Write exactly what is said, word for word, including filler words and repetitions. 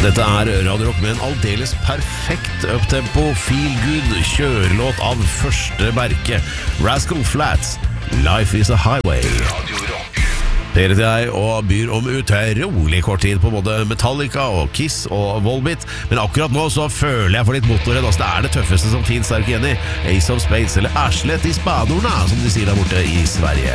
Dette er Radio Rock med en aldeles perfekt uptempo, feel-good kjørelåt av første merke. Rascal Flatts, Life is a Highway. Radio Rock. Dere til deg og byr om utrolig kort tid på både Metallica og Kiss og Volbeat. Men akkurat nå så føler jeg for litt motorredd. Altså, det er det tøffeste som finnes, er du ikke enig? Ace of Spades, eller Arslet i Spadorna, som de sier der borte i Sverige.